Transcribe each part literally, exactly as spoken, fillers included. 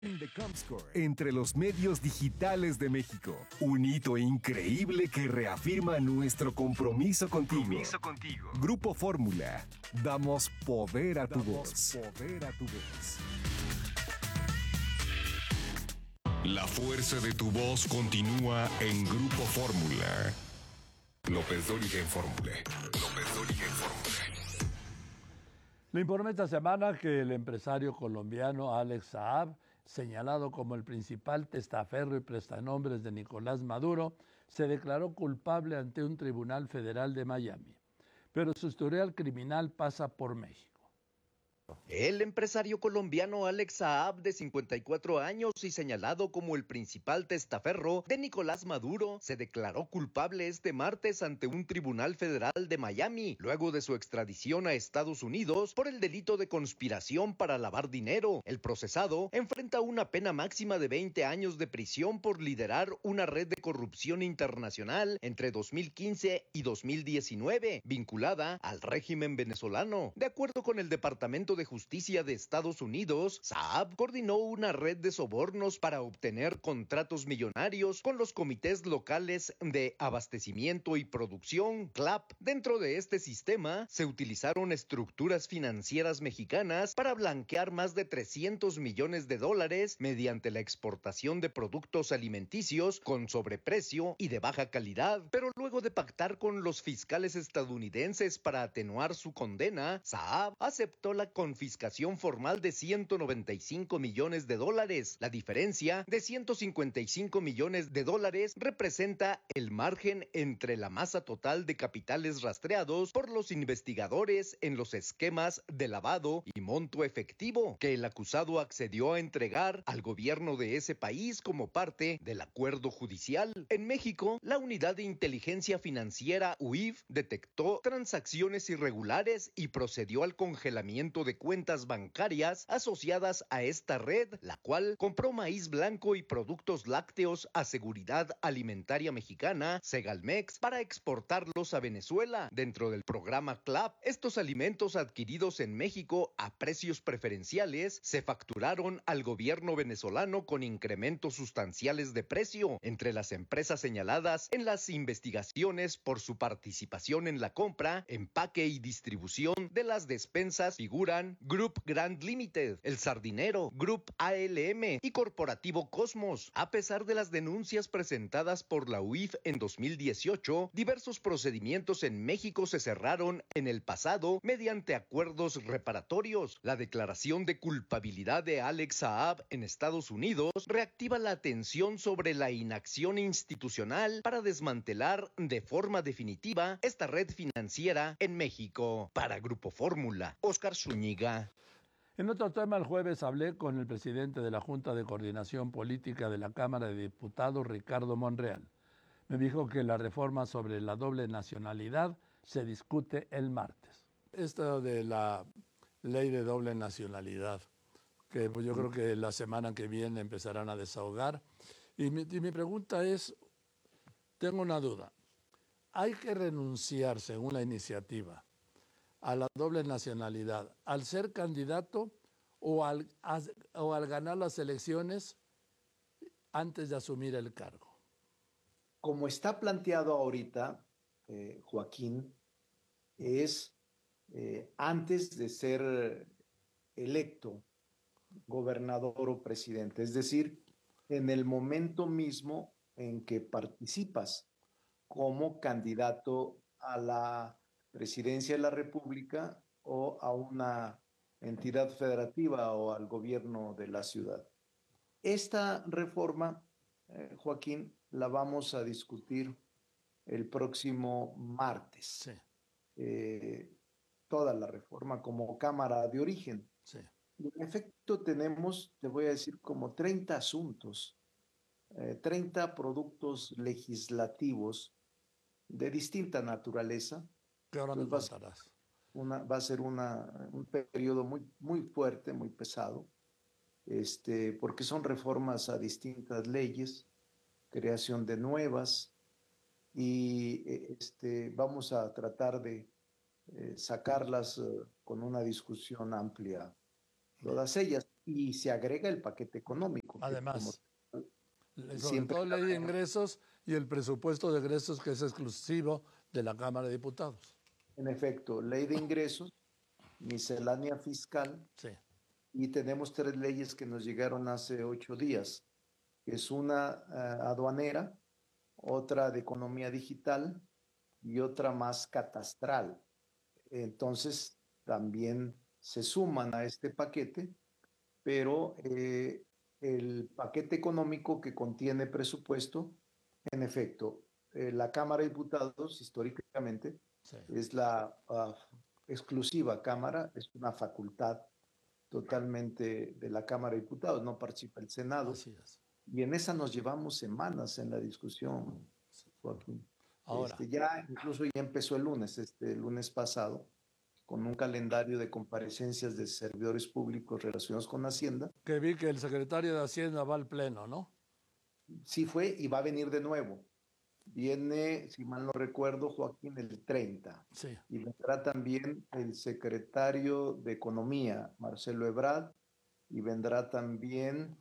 The Comscore entre los medios digitales de México. Un hito increíble que reafirma nuestro compromiso contigo. Compromiso contigo. Grupo Fórmula. Damos poder a tu Damos voz. poder a tu voz. La fuerza de tu voz continúa en Grupo Fórmula. López Dóriga en Fórmula. López Dóriga en Fórmula. Le informé esta semana que el empresario colombiano Alex Saab, señalado como el principal testaferro y prestanombres de Nicolás Maduro, se declaró culpable ante un tribunal federal de Miami. Pero su historial criminal pasa por México. El empresario colombiano Alex Saab, de cincuenta y cuatro años y señalado como el principal testaferro de Nicolás Maduro, se declaró culpable este martes ante un tribunal federal de Miami, luego de su extradición a Estados Unidos por el delito de conspiración para lavar dinero. El procesado enfrenta una pena máxima de veinte años de prisión por liderar una red de corrupción internacional entre dos mil quince y dos mil diecinueve, vinculada al régimen venezolano. De acuerdo con el Departamento de Justicia de Estados Unidos, Saab coordinó una red de sobornos para obtener contratos millonarios con los comités locales de abastecimiento y producción, C L A P. Dentro de este sistema, se utilizaron estructuras financieras mexicanas para blanquear más de trescientos millones de dólares mediante la exportación de productos alimenticios con sobreprecio y de baja calidad. Pero luego de pactar con los fiscales estadounidenses para atenuar su condena, Saab aceptó la confiscación formal de ciento noventa y cinco millones de dólares. La diferencia de ciento cincuenta y cinco millones de dólares representa el margen entre la masa total de capitales rastreados por los investigadores en los esquemas de lavado y monto efectivo que el acusado accedió a entregar al gobierno de ese país como parte del acuerdo judicial. En México, la Unidad de Inteligencia Financiera U I F detectó transacciones irregulares y procedió al congelamiento de cuentas bancarias asociadas a esta red, la cual compró maíz blanco y productos lácteos a Seguridad Alimentaria Mexicana, Segalmex, para exportarlos a Venezuela. Dentro del programa C L A P, estos alimentos adquiridos en México a precios preferenciales se facturaron al gobierno venezolano con incrementos sustanciales de precio. Entre las empresas señaladas en las investigaciones por su participación en la compra, empaque y distribución de las despensas figuran Group Grand Limited, El Sardinero, Group A L M y Corporativo Cosmos. A pesar de las denuncias presentadas por la U I F en dos mil dieciocho, diversos procedimientos en México se cerraron en el pasado mediante acuerdos reparatorios. La declaración de culpabilidad de Alex Saab en Estados Unidos reactiva la atención sobre la inacción institucional para desmantelar de forma definitiva esta red financiera en México. Para Grupo Fórmula, Óscar Zúñiga. En otro tema, el jueves hablé con el presidente de la Junta de Coordinación Política de la Cámara de Diputados, Ricardo Monreal. Me dijo que la reforma sobre la doble nacionalidad se discute el martes. Esto de la ley de doble nacionalidad, que pues yo creo que la semana que viene empezarán a desahogar. Y mi, y mi pregunta es, tengo una duda. ¿Hay que renunciar, según la iniciativa, a la doble nacionalidad al ser candidato o al, a, o al ganar las elecciones antes de asumir el cargo? Como está planteado ahorita, eh, Joaquín, es eh, antes de ser electo gobernador o presidente, es decir, en el momento mismo en que participas como candidato a la presidencia de la República o a una entidad federativa o al gobierno de la ciudad. Esta reforma, eh, Joaquín, la vamos a discutir el próximo martes. Sí. Eh, toda la reforma como Cámara de Origen. Sí. Y en efecto tenemos, te voy a decir, como treinta asuntos, eh, treinta productos legislativos de distinta naturaleza. ¿Qué ahora me Entonces, contarás? Una, va a ser una, un periodo muy, muy fuerte, muy pesado, este, porque son reformas a distintas leyes, creación de nuevas, y este, vamos a tratar de eh, sacarlas eh, con una discusión amplia, todas ellas. y se agrega el paquete económico. Además, como, sobre siempre todo ley de ingresos y el presupuesto de egresos que es exclusivo de la Cámara de Diputados. En efecto, ley de ingresos, miscelánea fiscal, sí. y tenemos tres leyes que nos llegaron hace ocho días, que es una uh, aduanera, otra de economía digital y otra más catastral. Entonces, también se suman a este paquete, pero eh, el paquete económico que contiene presupuesto, en efecto, eh, la Cámara de Diputados, históricamente, sí. es la uh, exclusiva Cámara, es una facultad totalmente de la Cámara de Diputados, no participa el Senado. Así es. Y en esa nos llevamos semanas en la discusión, Joaquín. Ahora. Este, ya incluso ya empezó el lunes, este el lunes pasado, con un calendario de comparecencias de servidores públicos relacionados con Hacienda. Que vi que el secretario de Hacienda va al pleno, ¿no? Sí fue y va a venir de nuevo. Viene, si mal no recuerdo, Joaquín, el treinta. Sí. Y vendrá también el secretario de Economía, Marcelo Ebrard, y vendrá también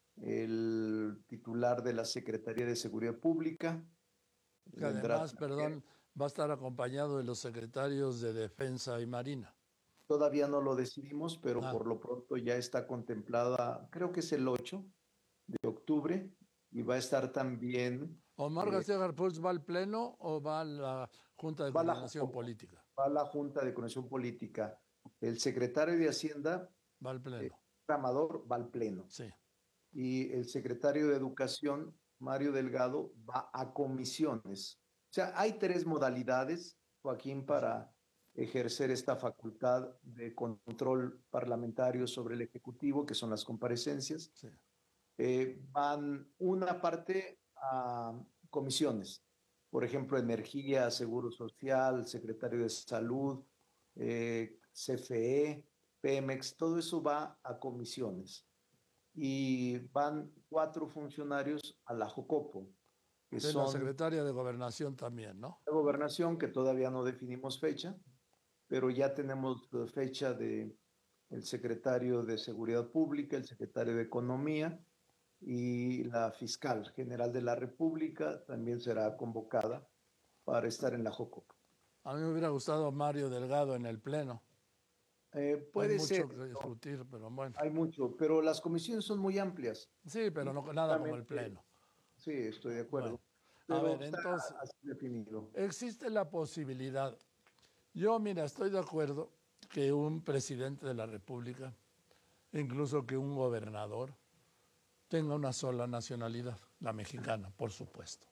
el titular de la Secretaría de Seguridad Pública. Que además, perdón, va a estar acompañado de los secretarios de Defensa y Marina. Todavía no lo decidimos, pero ah. por lo pronto ya está contemplada, creo que es el ocho de octubre, y va a estar también... ¿Omar eh, García Harfuch va al Pleno o va a la Junta de Coordinación la, Política? Va a la Junta de Coordinación Política. El secretario de Hacienda... Va al Pleno. Eh, Amador va al Pleno. Sí. Y el secretario de Educación, Mario Delgado, va a comisiones. O sea, hay tres modalidades, Joaquín, para ejercer esta facultad de control parlamentario sobre el Ejecutivo, que son las comparecencias. Sí. Eh, van una parte a comisiones, por ejemplo, Energía, Seguro Social, Secretario de Salud, eh, C F E, Pemex, todo eso va a comisiones. Y van cuatro funcionarios a la Jocopo. Que son la secretaria de Gobernación también, ¿no? La Gobernación, que todavía no definimos fecha, pero ya tenemos fecha de el secretario de Seguridad Pública, el secretario de Economía y la fiscal general de la República también será convocada para estar en la Jocopo. A mí me hubiera gustado Mario Delgado en el Pleno. Eh, puede hay mucho ser, que discutir, pero bueno. Hay mucho, pero las comisiones son muy amplias. Sí, pero no, nada como el Pleno. Sí, estoy de acuerdo. Bueno, a pero ver, entonces, así definido. Existe la posibilidad. Yo, mira, estoy de acuerdo que un presidente de la República, incluso que un gobernador, tenga una sola nacionalidad, la mexicana, por supuesto.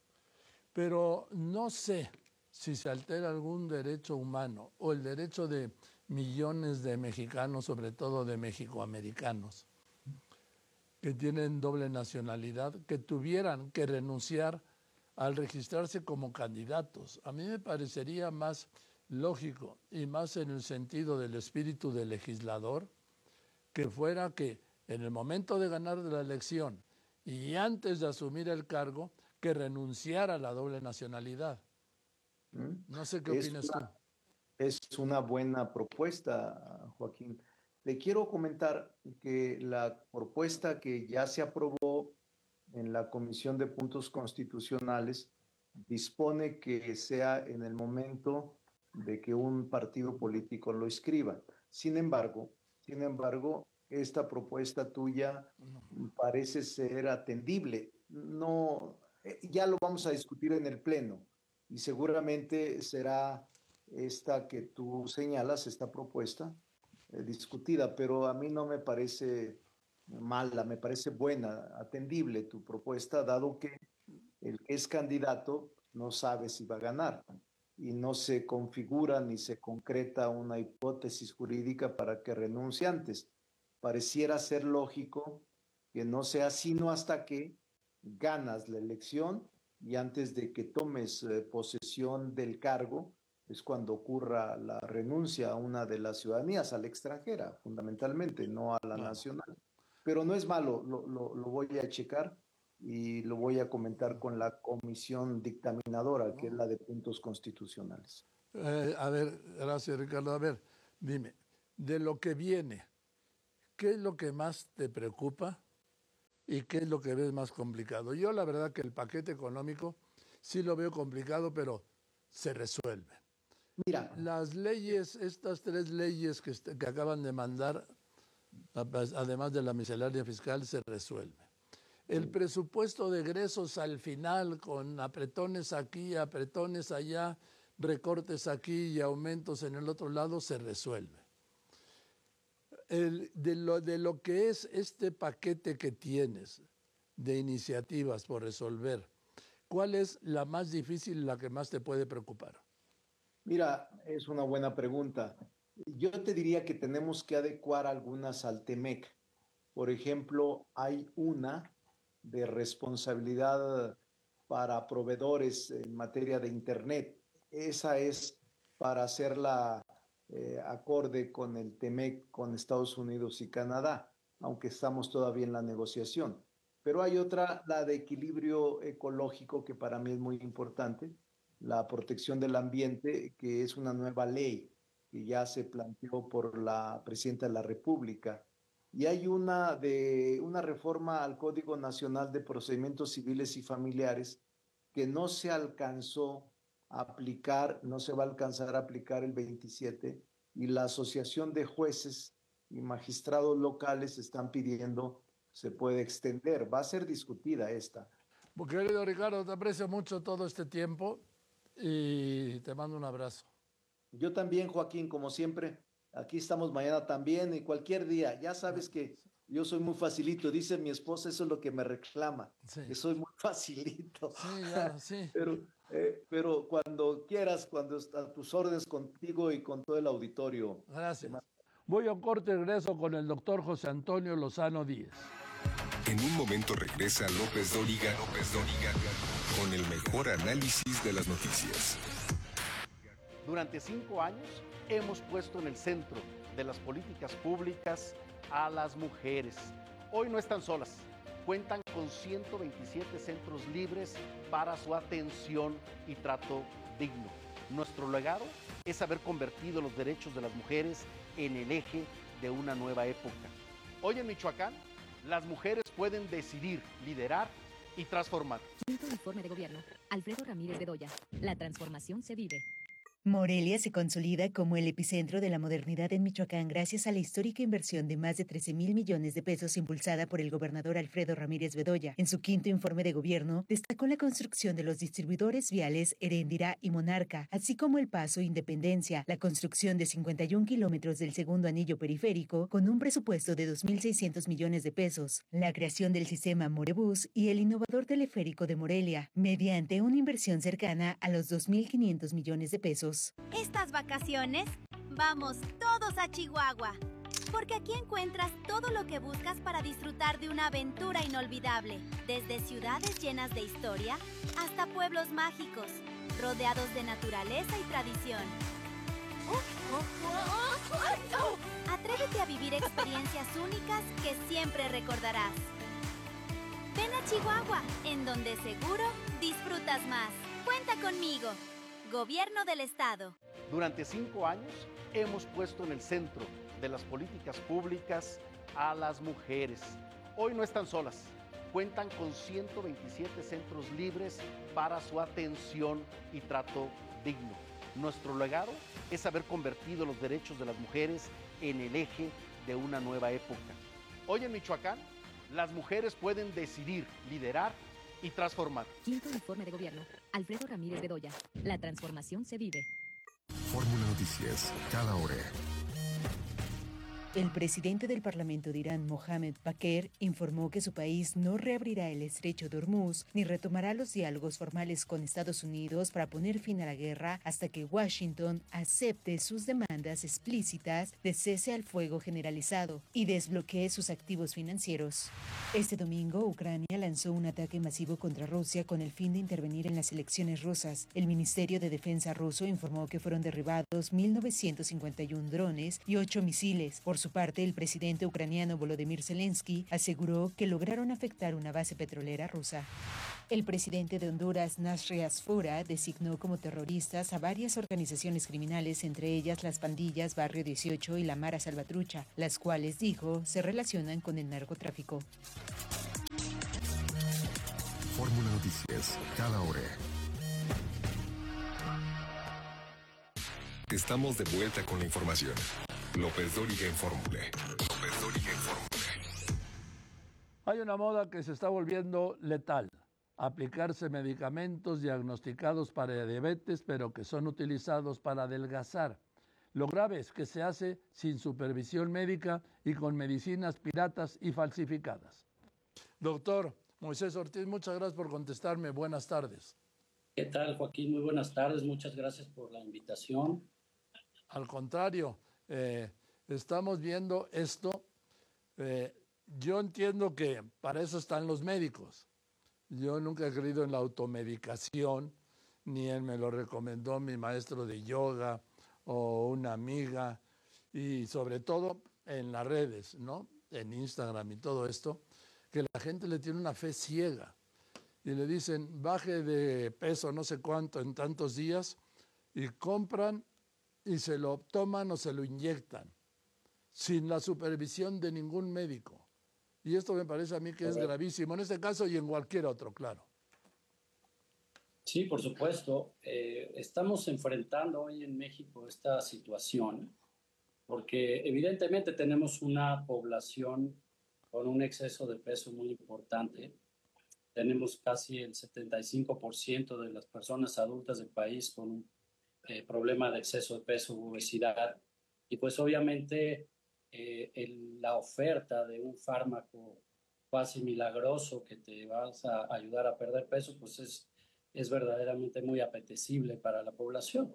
Pero no sé si se altera algún derecho humano o el derecho de millones de mexicanos, sobre todo de mexicoamericanos, que tienen doble nacionalidad, que tuvieran que renunciar al registrarse como candidatos. A mí me parecería más lógico y más en el sentido del espíritu del legislador que fuera que en el momento de ganar la elección y antes de asumir el cargo, que renunciara a la doble nacionalidad. No sé qué es opinas una, tú. Es una buena propuesta, Joaquín. Le quiero comentar que la propuesta que ya se aprobó en la Comisión de Puntos Constitucionales dispone que sea en el momento de que un partido político lo inscriba. Sin embargo, sin embargo, esta propuesta tuya parece ser atendible. No, ya lo vamos a discutir en el Pleno y seguramente será esta que tú señalas, esta propuesta eh, discutida, pero a mí no me parece mala, me parece buena, atendible tu propuesta, dado que el que es candidato no sabe si va a ganar y no se configura ni se concreta una hipótesis jurídica para que renuncie antes. Pareciera ser lógico que no sea sino hasta que ganas la elección y antes de que tomes eh, posesión del cargo es cuando ocurra la renuncia a una de las ciudadanías, a la extranjera, fundamentalmente, no a la Claro. nacional. Pero no es malo, lo, lo, lo voy a checar y lo voy a comentar con la comisión dictaminadora, que es la de puntos constitucionales. Eh, a ver, gracias Ricardo. A ver, dime, de lo que viene, ¿qué es lo que más te preocupa y qué es lo que ves más complicado? Yo la verdad que el paquete económico sí lo veo complicado, pero se resuelve. Mira, Las leyes, estas tres leyes que, est- que acaban de mandar, además de la miscelánea fiscal, se resuelve. El presupuesto de egresos al final, con apretones aquí, apretones allá, recortes aquí y aumentos en el otro lado, se resuelve. El, de, lo, de lo que es este paquete que tienes de iniciativas por resolver, ¿cuál es la más difícil y la que más te puede preocupar? mira, es una buena pregunta. Yo te diría que tenemos que adecuar algunas al TEMEC. Por ejemplo, hay una de responsabilidad para proveedores en materia de Internet. Esa es para hacerla eh, acorde con el TEMEC, con Estados Unidos y Canadá, aunque estamos todavía en la negociación. Pero hay otra, la de equilibrio ecológico, que para mí es muy importante, la protección del ambiente, que es una nueva ley que ya se planteó por la presidenta de la República. Y hay una de una reforma al Código Nacional de Procedimientos Civiles y Familiares que no se alcanzó a aplicar, no se va a alcanzar a aplicar el veintisiete, y la Asociación de Jueces y Magistrados Locales están pidiendo se puede extender. Va a ser discutida esta. Querido Ricardo, te aprecio mucho todo este tiempo y te mando un abrazo. Yo también, Joaquín, como siempre, aquí estamos mañana también y cualquier día. Ya sabes que yo soy muy facilito, dice mi esposa, eso es lo que me reclama, Sí. que soy muy facilito. Sí, ya, sí. Pero, eh, pero cuando quieras, cuando a tus órdenes contigo y con todo el auditorio. Gracias. Voy a un corte y regreso con el doctor José Antonio Lozano Díez. En un momento regresa López Dóriga, López Dóriga, con el mejor análisis de las noticias. Durante cinco años hemos puesto en el centro de las políticas públicas a las mujeres. Hoy no están solas, cuentan con ciento veintisiete centros libres para su atención y trato digno. Nuestro legado es haber convertido los derechos de las mujeres en el eje de una nueva época. Hoy en Michoacán, las mujeres pueden decidir, liderar y transformar. Quinto informe de gobierno. Alfredo Ramírez Bedoya. La transformación se vive. Morelia se consolida como el epicentro de la modernidad en Michoacán gracias a la histórica inversión de más de trece mil millones de pesos impulsada por el gobernador Alfredo Ramírez Bedoya. En su quinto informe de gobierno, destacó la construcción de los distribuidores viales Heréndira y Monarca, así como el Paso Independencia, la construcción de cincuenta y un kilómetros del segundo anillo periférico con un presupuesto de dos mil seiscientos millones de pesos, la creación del sistema Morebús y el innovador teleférico de Morelia, mediante una inversión cercana a los dos mil quinientos millones de pesos. Estas vacaciones, vamos todos a Chihuahua, porque aquí encuentras todo lo que buscas para disfrutar de una aventura inolvidable, desde ciudades llenas de historia hasta pueblos mágicos, rodeados de naturaleza y tradición. Atrévete a vivir experiencias únicas que siempre recordarás. Ven a Chihuahua, en donde seguro disfrutas más. Cuenta conmigo. Gobierno del Estado. Durante cinco años hemos puesto en el centro de las políticas públicas a las mujeres. Hoy no están solas, cuentan con ciento veintisiete centros libres para su atención y trato digno. Nuestro legado es haber convertido los derechos de las mujeres en el eje de una nueva época. Hoy en Michoacán, las mujeres pueden decidir, liderar y transformar. Quinto informe de gobierno. Alfredo Ramírez Bedoya. La transformación se vive. Fórmula Noticias, cada hora. El presidente del Parlamento de Irán, Mohamed Bakr, informó que su país no reabrirá el estrecho de Hormuz ni retomará los diálogos formales con Estados Unidos para poner fin a la guerra hasta que Washington acepte sus demandas explícitas de cese al fuego generalizado y desbloquee sus activos financieros. Este domingo, Ucrania lanzó un ataque masivo contra Rusia con el fin de intervenir en las elecciones rusas. El Ministerio de Defensa ruso informó que fueron derribados mil novecientos cincuenta y uno drones y ocho misiles. Por Por su parte, el presidente ucraniano Volodymyr Zelensky aseguró que lograron afectar una base petrolera rusa. El presidente de Honduras, Nasri Asfura, designó como terroristas a varias organizaciones criminales, entre ellas las pandillas Barrio dieciocho y la Mara Salvatrucha, las cuales, dijo, se relacionan con el narcotráfico. Fórmula Noticias, cada hora. Estamos de vuelta con la información. López Dóriga en Fórmula. López Dóriga en Fórmula. Hay una moda que se está volviendo letal. Aplicarse medicamentos diagnosticados para diabetes, pero que son utilizados para adelgazar. Lo grave es que se hace sin supervisión médica y con medicinas piratas y falsificadas. Doctor Moisés Ortiz, muchas gracias por contestarme. Buenas tardes. ¿Qué tal, Joaquín? Muy buenas tardes. Muchas gracias por la invitación. Al contrario, eh, estamos viendo esto. Eh, yo entiendo que para eso están los médicos. Yo nunca he creído en la automedicación, ni él me lo recomendó mi maestro de yoga o una amiga, y sobre todo en las redes, ¿no? En Instagram y todo esto, que la gente le tiene una fe ciega y le dicen baje de peso no sé cuánto en tantos días y compran y se lo toman o se lo inyectan sin la supervisión de ningún médico. Y esto me parece a mí que es gravísimo, en este caso y en cualquier otro, claro. Sí, por supuesto. Eh, estamos enfrentando hoy en México esta situación porque evidentemente tenemos una población con un exceso de peso muy importante. Tenemos casi el setenta y cinco por ciento de las personas adultas del país con un eh, problema de exceso de peso, obesidad. Y pues obviamente eh, el, la oferta de un fármaco casi milagroso que te vas a ayudar a perder peso, pues es, es verdaderamente muy apetecible para la población.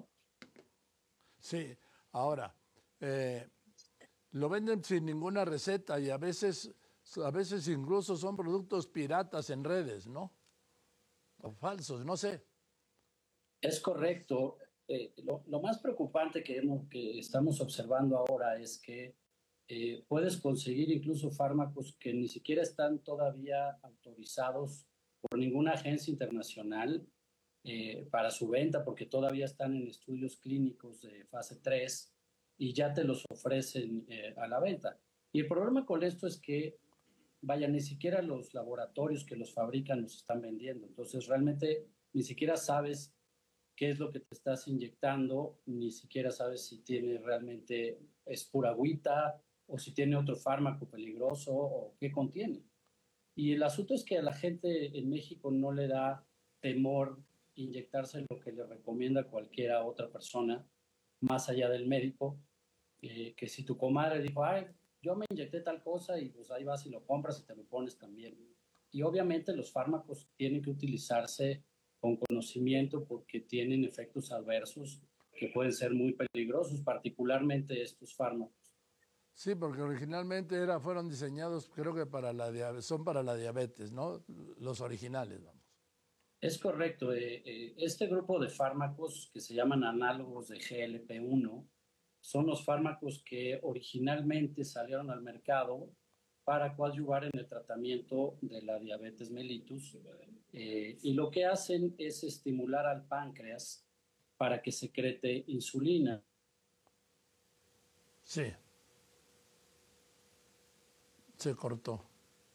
Sí, ahora, eh, lo venden sin ninguna receta y a veces, a veces incluso son productos piratas en redes, ¿no? O falsos, no sé. Es correcto. Eh, lo, lo más preocupante que, hemos, que estamos observando ahora es que eh, puedes conseguir incluso fármacos que ni siquiera están todavía autorizados por ninguna agencia internacional eh, para su venta, porque todavía están en estudios clínicos de fase tres y ya te los ofrecen eh, a la venta. Y el problema con esto es que, vaya, ni siquiera los laboratorios que los fabrican los están vendiendo. Entonces, realmente ni siquiera sabes qué es lo que te estás inyectando, ni siquiera sabes si tiene realmente, es pura agüita, o si tiene otro fármaco peligroso, o qué contiene. Y el asunto es que a la gente en México no le da temor inyectarse lo que le recomienda cualquiera otra persona, más allá del médico, eh, que si tu comadre dijo, ay, yo me inyecté tal cosa, y pues ahí vas y lo compras y te lo pones también. Y obviamente los fármacos tienen que utilizarse con conocimiento porque tienen efectos adversos que pueden ser muy peligrosos, particularmente estos fármacos. Sí, porque originalmente era, fueron diseñados, creo que para la diabetes, son para la diabetes, ¿no? Los originales, vamos. Es correcto. Eh, eh, este grupo de fármacos que se llaman análogos de G L P uno son los fármacos que originalmente salieron al mercado para coadyuvar en el tratamiento de la diabetes mellitus. Eh, y lo que hacen es estimular al páncreas para que secrete insulina. Sí. Se cortó.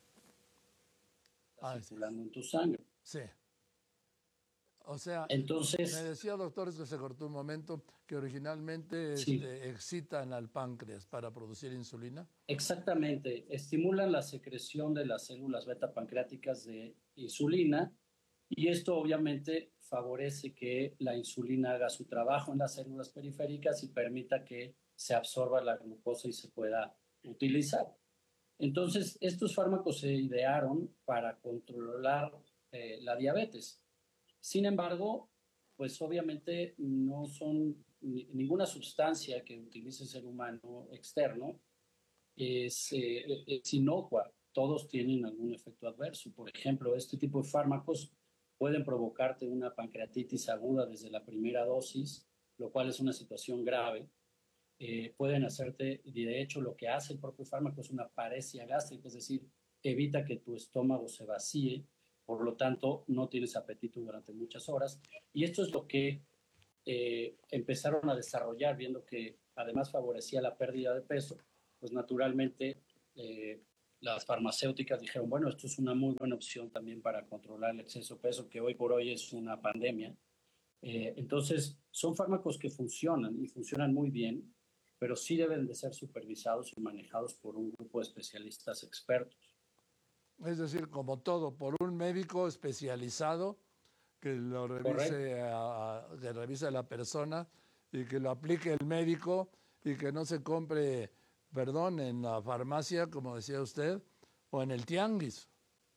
Ah, circulando en tu sangre. Sí. O sea, entonces, me decía, doctor, que se cortó un momento, que originalmente sí. este, excitan al páncreas para producir insulina. Exactamente. Estimulan la secreción de las células beta pancreáticas de insulina y esto obviamente favorece que la insulina haga su trabajo en las células periféricas y permita que se absorba la glucosa y se pueda utilizar. Entonces, estos fármacos se idearon para controlar eh, la diabetes. Sin embargo, pues obviamente no son ni, ninguna sustancia que utilice el ser humano externo es, eh, es inocua. Todos tienen algún efecto adverso. Por ejemplo, este tipo de fármacos pueden provocarte una pancreatitis aguda desde la primera dosis, lo cual es una situación grave. eh, pueden hacerte, y de hecho lo que hace el propio fármaco es una paresia gástrica, es decir, evita que tu estómago se vacíe, por lo tanto no tienes apetito durante muchas horas. Y esto es lo que eh, empezaron a desarrollar, viendo que además favorecía la pérdida de peso, pues naturalmente eh, las farmacéuticas dijeron, bueno, esto es una muy buena opción también para controlar el exceso de peso, que hoy por hoy es una pandemia. Eh, entonces, son fármacos que funcionan y funcionan muy bien, pero sí deben de ser supervisados y manejados por un grupo de especialistas expertos. Es decir, como todo, por un médico especializado que lo revise a, a, que revise a la persona y que lo aplique el médico y que no se compre, perdón, en la farmacia, como decía usted, o en el tianguis.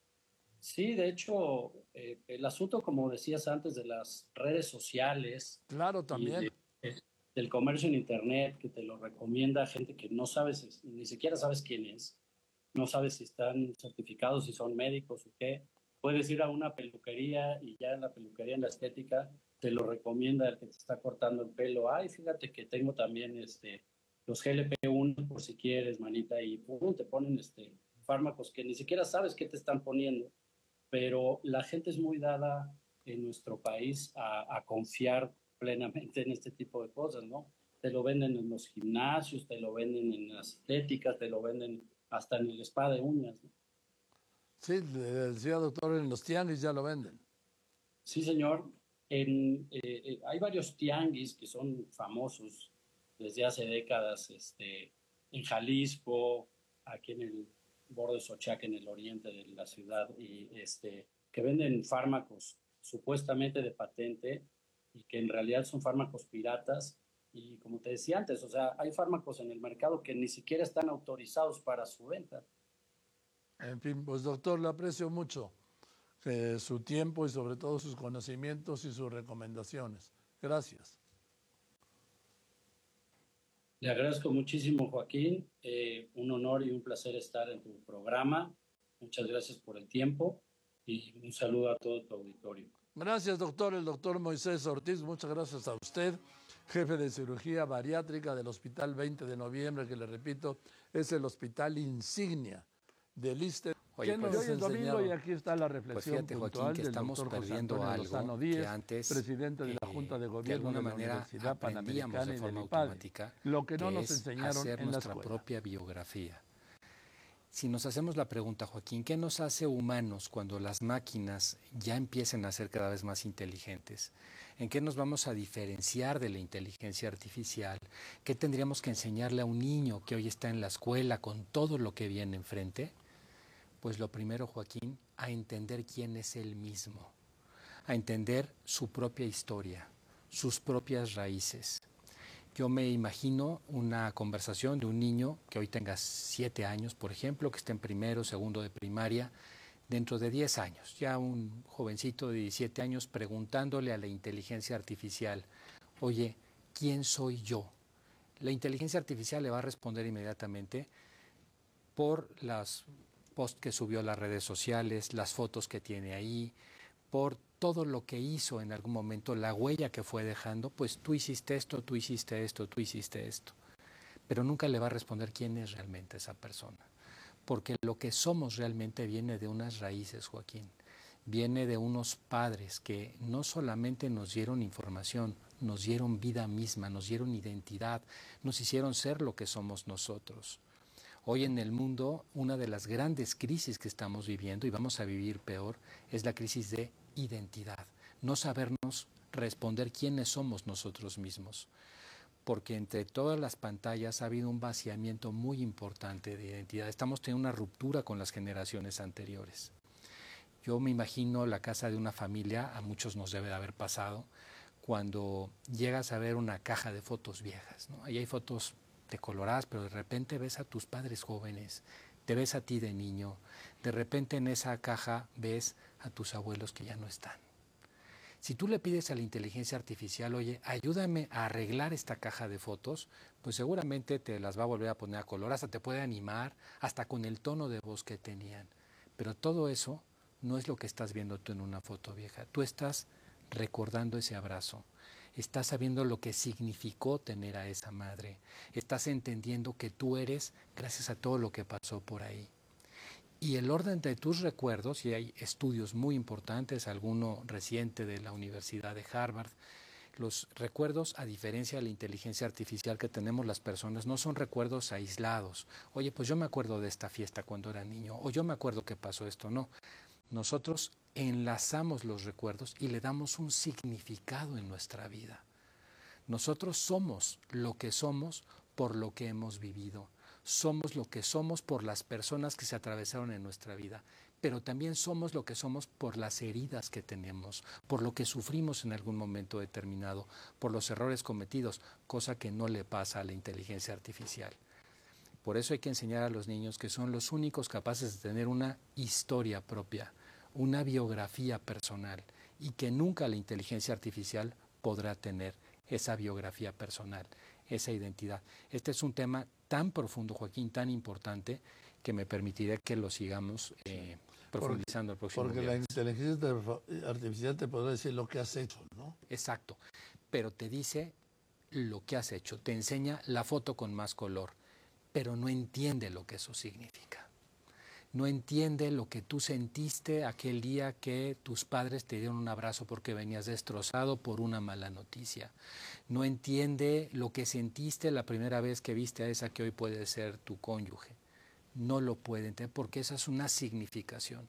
Sí, de hecho, eh, el asunto, como decías antes, de las redes sociales. Claro, también. Y de, del comercio en Internet, que te lo recomienda gente que no sabes, ni siquiera sabes quién es, no sabes si están certificados, si son médicos o qué. Puedes ir a una peluquería y ya en la peluquería, en la estética, te lo recomienda el que te está cortando el pelo. Ay, fíjate que tengo también este, los G L P uno por si quieres, manita, y pum, te ponen este, fármacos que ni siquiera sabes qué te están poniendo. Pero la gente es muy dada en nuestro país a, a confiar plenamente en este tipo de cosas, ¿no? Te lo venden en los gimnasios, te lo venden en las estéticas, te lo venden hasta en el spa de uñas, ¿no? Sí, decía doctor, en los tianguis ya lo venden. Sí, señor. En, eh, hay varios tianguis que son famosos desde hace décadas, este, en Jalisco, aquí en el borde de Xochac, en el oriente de la ciudad, y este, que venden fármacos supuestamente de patente y que en realidad son fármacos piratas. Y como te decía antes, o sea, hay fármacos en el mercado que ni siquiera están autorizados para su venta. En fin, pues doctor, le aprecio mucho eh, su tiempo y sobre todo sus conocimientos y sus recomendaciones. Gracias. Le agradezco muchísimo, Joaquín. Eh, un honor y un placer estar en tu programa. Muchas gracias por el tiempo y un saludo a todo tu auditorio. Gracias, doctor. El doctor Moisés Ortiz, muchas gracias a usted, jefe de cirugía bariátrica del Hospital veinte de noviembre, que le repito, es el hospital insignia del ISSSTE. Oye, pues, hoy es domingo y aquí está la reflexión pues fíjate, puntual Joaquín, que del estamos doctor perdiendo José algo Lozano Díez, que antes, presidente de la eh, Junta de de Gobierno alguna de la manera Universidad Panamericana de y forma del IPADE, automática, lo que no que nos es enseñaron hacer en la nuestra escuela. propia biografía. Si nos hacemos la pregunta, Joaquín, ¿qué nos hace humanos cuando las máquinas ya empiecen a ser cada vez más inteligentes? ¿En qué nos vamos a diferenciar de la inteligencia artificial? ¿Qué tendríamos que enseñarle a un niño que hoy está en la escuela con todo lo que viene enfrente? Pues lo primero, Joaquín, a entender quién es él mismo, a entender su propia historia, sus propias raíces. Yo me imagino una conversación de un niño que hoy tenga siete años, por ejemplo, que esté en primero, segundo de primaria, dentro de diez años, ya un jovencito de diecisiete años preguntándole a la inteligencia artificial, oye, ¿quién soy yo? La inteligencia artificial le va a responder inmediatamente por las posts que subió a las redes sociales, las fotos que tiene ahí, por todo lo que hizo en algún momento, la huella que fue dejando, pues tú hiciste esto, tú hiciste esto, tú hiciste esto. Pero nunca le va a responder quién es realmente esa persona. Porque lo que somos realmente viene de unas raíces, Joaquín. Viene de unos padres que no solamente nos dieron información, nos dieron vida misma, nos dieron identidad, nos hicieron ser lo que somos nosotros. Hoy en el mundo, una de las grandes crisis que estamos viviendo, y vamos a vivir peor, es la crisis de identidad. No sabernos responder quiénes somos nosotros mismos. Porque entre todas las pantallas ha habido un vaciamiento muy importante de identidad. Estamos teniendo una ruptura con las generaciones anteriores. Yo me imagino la casa de una familia, a muchos nos debe de haber pasado, cuando llegas a ver una caja de fotos viejas, ¿no? Ahí hay fotos decoloradas, pero de repente ves a tus padres jóvenes, te ves a ti de niño, de repente en esa caja ves a tus abuelos que ya no están. Si tú le pides a la inteligencia artificial, oye, ayúdame a arreglar esta caja de fotos, pues seguramente te las va a volver a poner a color, hasta te puede animar, hasta con el tono de voz que tenían. Pero todo eso no es lo que estás viendo tú en una foto vieja. Tú estás recordando ese abrazo, estás sabiendo lo que significó tener a esa madre, estás entendiendo que tú eres gracias a todo lo que pasó por ahí. Y el orden de tus recuerdos, y hay estudios muy importantes, alguno reciente de la Universidad de Harvard, los recuerdos, a diferencia de la inteligencia artificial que tenemos las personas, no son recuerdos aislados. Oye, pues yo me acuerdo de esta fiesta cuando era niño, o yo me acuerdo que pasó esto. No, nosotros enlazamos los recuerdos y le damos un significado en nuestra vida. Nosotros somos lo que somos por lo que hemos vivido. Somos lo que somos por las personas que se atravesaron en nuestra vida, pero también somos lo que somos por las heridas que tenemos, por lo que sufrimos en algún momento determinado, por los errores cometidos, cosa que no le pasa a la inteligencia artificial. Por eso hay que enseñar a los niños que son los únicos capaces de tener una historia propia, una biografía personal, y que nunca la inteligencia artificial podrá tener esa biografía personal, esa identidad. Este es un tema tan profundo, Joaquín, tan importante, que me permitiré que lo sigamos eh, profundizando porque, el próximo Porque viernes. La inteligencia artificial te podrá decir lo que has hecho, ¿no? Exacto, pero te dice lo que has hecho, te enseña la foto con más color, pero no entiende lo que eso significa. No entiende lo que tú sentiste aquel día que tus padres te dieron un abrazo porque venías destrozado por una mala noticia. No entiende lo que sentiste la primera vez que viste a esa que hoy puede ser tu cónyuge. No lo puede entender porque esa es una significación.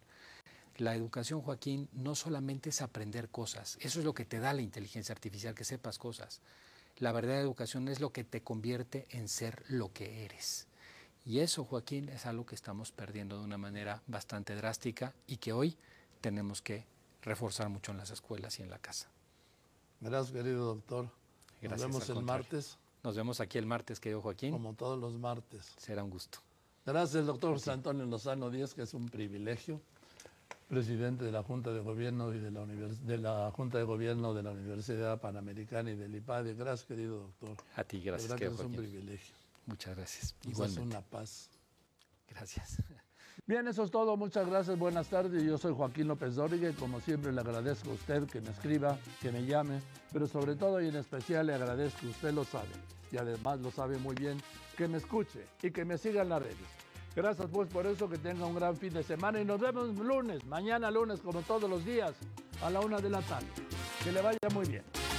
La educación, Joaquín, no solamente es aprender cosas. Eso es lo que te da la inteligencia artificial, que sepas cosas. La verdadera educación es lo que te convierte en ser lo que eres. Y eso, Joaquín, es algo que estamos perdiendo de una manera bastante drástica y que hoy tenemos que reforzar mucho en las escuelas y en la casa. Gracias, querido doctor. Gracias. Nos vemos el martes. Nos vemos aquí el martes, querido Joaquín. Como todos los martes. Será un gusto. Gracias, doctor José Antonio Lozano Díaz, que es un privilegio. Presidente de la Junta de Gobierno y de la, Univers de la Junta de Gobierno de la Universidad Panamericana y del I P A D E. Gracias, querido doctor. A ti, gracias. Que es un privilegio. Muchas gracias. Nos Igualmente. hace una paz. Gracias. Bien, eso es todo. Muchas gracias. Buenas tardes. Yo soy Joaquín López Dóriga y como siempre le agradezco a usted que me escriba, que me llame, pero sobre todo y en especial le agradezco, usted lo sabe, y además lo sabe muy bien, que me escuche y que me siga en las redes. Gracias pues por eso, que tenga un gran fin de semana y nos vemos lunes, mañana lunes como todos los días a la una de la tarde. Que le vaya muy bien.